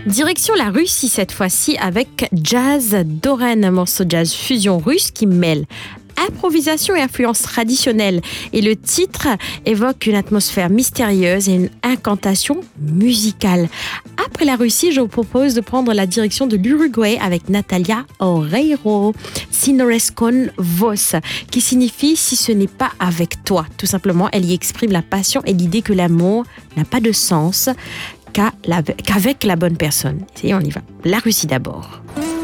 Direction la Russie cette fois-ci avec Jazz Doren, un morceau de jazz fusion russe qui mêle improvisation et influence traditionnelle. Et le titre évoque une atmosphère mystérieuse et une incantation musicale. Après la Russie, je vous propose de prendre la direction de l'Uruguay avec Natalia Oreiro, Si no es con vos, qui signifie si ce n'est pas avec toi. Tout simplement, elle y exprime la passion et l'idée que l'amour n'a pas de sens qu'avec la bonne personne. Et on y va. La Russie d'abord.